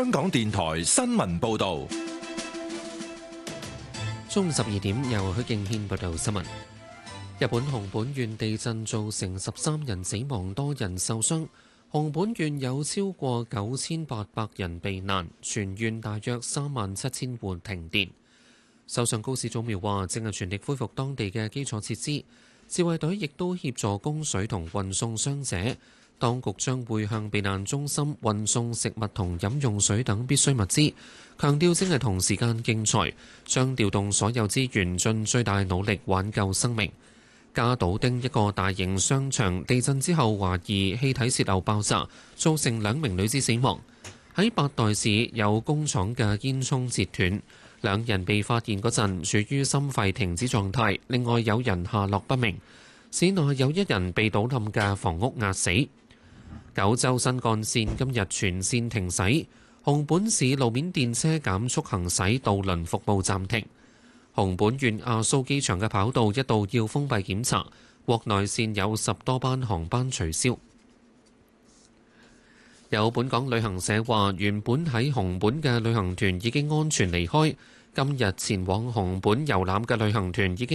香港電台新聞報道。 中午12點，由許敬軒報道新聞。日本熊本縣地震造成13人死亡，多人受傷。熊本縣有超過9800人避難，全縣大約37000戶停電。首相高市早苗話，正係全力恢復當地嘅基礎設施，自衛隊亦都協助供水同運送傷者。當局將會向避難中心運送食物同飲用水等必需物資，強調正係同時間競賽，將調動所有資源，盡最大努力挽救生命。加島町一個大型商場地震之後，懷疑氣體泄漏爆炸，造成2名女子死亡。喺八代市有工廠嘅煙囪截斷，2人被發現嗰陣處於心肺停止狀態，另外有人下落不明。市內有1人被倒冧嘅房屋壓死。九州新幹線今日全線停駛，熊本市路面電車減速行駛，渡輪服務暫停。熊本縣阿蘇機場嘅跑道一度要封閉檢查，國內線有10多班航班取消。有本港旅行社話，原本喺熊本嘅旅行團已經安全離開，今日前往熊本遊覽嘅旅行團已經